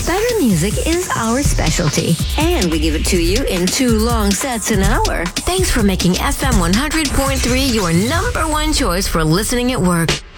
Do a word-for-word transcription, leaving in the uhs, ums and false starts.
Better music is our specialty, and we give it to you in two long sets an hour. Thanks for making F M one hundred point three your number one choice for listening at work.